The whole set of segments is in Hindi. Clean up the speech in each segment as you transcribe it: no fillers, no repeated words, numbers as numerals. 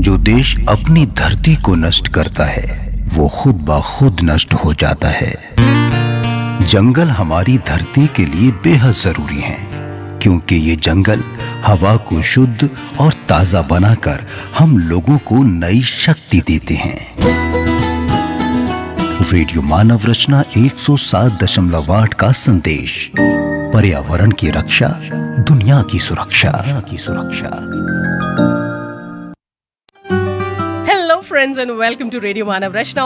जो देश अपनी धरती को नष्ट करता है वो खुद ब खुद नष्ट हो जाता है। जंगल हमारी धरती के लिए बेहद जरूरी हैं, क्योंकि ये जंगल हवा को शुद्ध और ताजा बनाकर हम लोगों को नई शक्ति देते हैं। रेडियो मानव रचना 107.8 का संदेश, पर्यावरण की रक्षा, दुनिया की सुरक्षा। Hello friends and welcome to radio Manav Rachna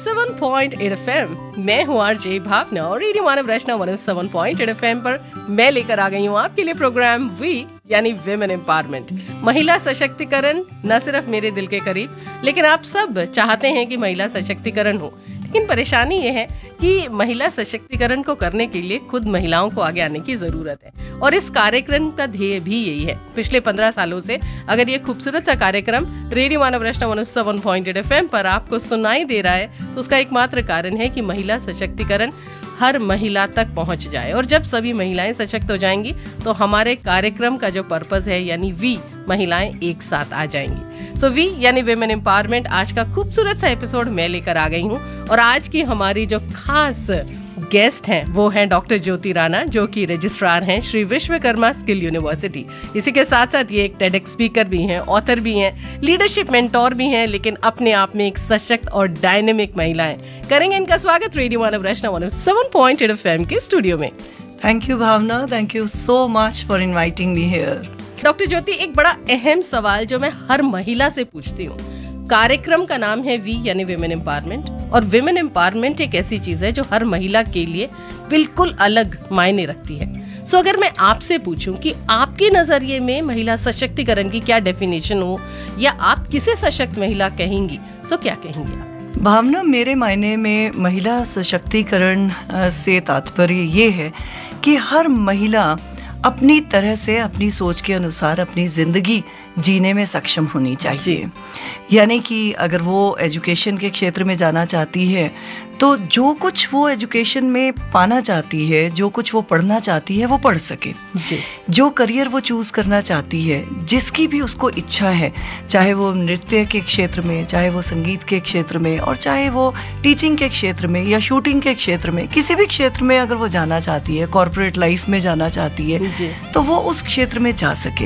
107.8 FM। मैं हूँ आरजे भावना और रेडियो मानव रचना 107.8 FM पर मैं लेकर आ गई हूँ आपके लिए प्रोग्राम वी यानी विमेन एम्पावरमेंट, महिला सशक्तिकरण। न सिर्फ मेरे दिल के करीब, लेकिन आप सब चाहते हैं कि महिला सशक्तिकरण हो, लेकिन परेशानी ये है कि महिला सशक्तिकरण को करने के लिए खुद महिलाओं को आगे आने की जरूरत है। और इस कार्यक्रम का ध्येय भी यही है। पिछले 15 सालों से अगर ये खूबसूरत सा कार्यक्रम रेडियो मानव रचना 107.8 FM पर आपको सुनाई दे रहा है, तो उसका एकमात्र कारण है कि महिला सशक्तिकरण हर महिला तक पहुंच जाए। और जब सभी महिलाएं सशक्त हो जाएंगी तो हमारे कार्यक्रम का जो पर्पस है यानी वी, महिलाएं एक साथ आ जाएंगी। सो वी यानी विमेन एम्पावरमेंट आज का खूबसूरत सा एपिसोड मैं लेकर आ गई हूँ। और आज की हमारी जो खास गेस्ट हैं वो हैं डॉक्टर ज्योति राणा, जो कि रजिस्ट्रार हैं श्री विश्वकर्मा स्किल यूनिवर्सिटी। इसी के साथ साथ ये एक टेडेक्स स्पीकर भी हैं, ऑथर भी हैं, लीडरशिप मेंटोर भी हैं, लेकिन अपने आप में एक सशक्त और डायनेमिक महिला हैं। करेंगे इनका स्वागत रेडियो मानव रचना 107.8 FM के स्टूडियो में। Thank you Bhavna, thank you so much for inviting me here. Doctor ज्योति, एक बड़ा अहम सवाल जो मैं हर महिला से पूछती हूँ। कार्यक्रम का नाम है वी यानी विमेन एम्पावरमेंट, और विमेन एम्पावरमेंट एक ऐसी चीज है जो हर महिला के लिए बिल्कुल अलग मायने रखती है। सो अगर मैं आपसे पूछूं कि आपके नजरिए में महिला सशक्तिकरण की क्या डेफिनेशन हो, या आप किसे सशक्त महिला कहेंगी, सो क्या कहेंगी आप? भावना, मेरे मायने में महिला सशक्तिकरण से तात्पर्य ये है कि हर महिला अपनी तरह से, अपनी सोच के अनुसार अपनी जिंदगी जीने में सक्षम होनी चाहिए। यानी कि अगर वो एजुकेशन के क्षेत्र में जाना चाहती है तो जो कुछ वो एजुकेशन में पाना चाहती है, जो कुछ वो पढ़ना चाहती है, वो पढ़ सके जी। जो करियर वो चूज़ करना चाहती है, जिसकी भी उसको इच्छा है, चाहे वो नृत्य के क्षेत्र में, चाहे वो संगीत के क्षेत्र में, और चाहे वो टीचिंग के क्षेत्र में या शूटिंग के क्षेत्र में, किसी भी क्षेत्र में अगर वो जाना चाहती है, कॉर्पोरेट लाइफ में जाना चाहती है, तो वो उस क्षेत्र में जा सके।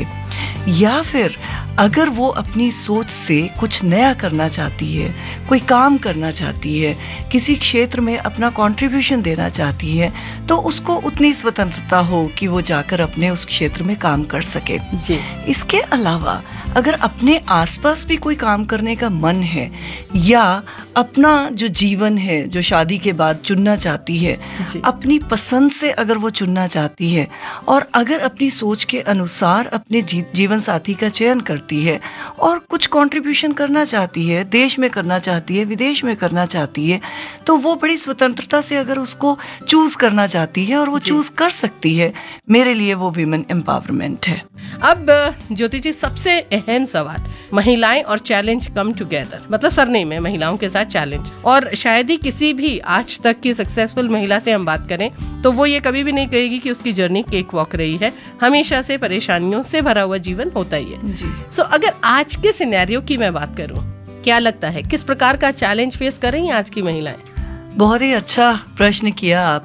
या फिर अगर वो अपनी सोच से कुछ नया करना चाहती है, कोई काम करना चाहती है, किसी क्षेत्र में अपना कंट्रीब्यूशन देना चाहती है, तो उसको उतनी स्वतंत्रता हो कि वो जाकर अपने उस क्षेत्र में काम कर सके जी। इसके अलावा अगर अपने आसपास भी कोई काम करने का मन है, या अपना जो जीवन है जो शादी के बाद चुनना चाहती है, अपनी पसंद से अगर वो चुनना चाहती है, और अगर अपनी सोच के अनुसार अपने जीवन साथी का चयन करती है और कुछ कंट्रीब्यूशन करना चाहती है, देश में करना चाहती है, विदेश में करना चाहती है, तो वो बड़ी स्वतंत्रता से अगर उसको चूज करना चाहती है और वो चूज कर सकती है, मेरे लिए वो विमेन एम्पावरमेंट है। अब ज्योति जी, सबसे अहम सवाल, महिलाएं और चैलेंज कम टुगेदर, मतलब सरनेम है महिलाओं के साथ चैलेंज। और शायद ही किसी भी आज तक की सक्सेसफुल महिला से हम बात करें तो वो ये कभी भी नहीं कहेगी कि उसकी जर्नी केक वॉक रही है। हमेशा से परेशानियों से भरा हुआ जीवन होता ही है जी। सो अगर आज के सिनेरियो की मैं बात करूं, क्या लगता है किस प्रकार का चैलेंज फेस कर रही हैं आज की महिलाएं? बहुत ही अच्छा प्रश्न किया आप।